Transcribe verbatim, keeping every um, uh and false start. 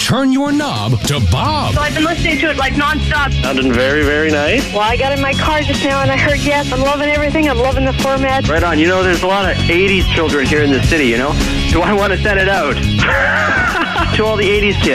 turn your knob to Bob. So I've been listening to it like nonstop. Sounding very, very nice. Well, I got in my car just now and I heard yes. I'm loving everything. I'm loving the format. Right on. You know, there's a lot of eighties children here in the city, you know? Do I want to send it out? To all the eighties kids.